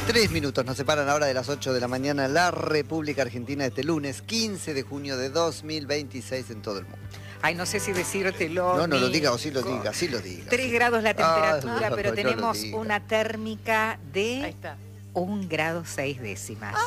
3 minutos nos separan ahora de las 8 de la mañana en la República Argentina este lunes 15 de junio de 2026 en todo el mundo. Ay, no sé si decírtelo. No, no lo diga o sí lo diga, sí lo diga. 3 grados la temperatura, no, pero no tenemos lo diga. una térmica Ahí de está. 1 grado 6 décimas.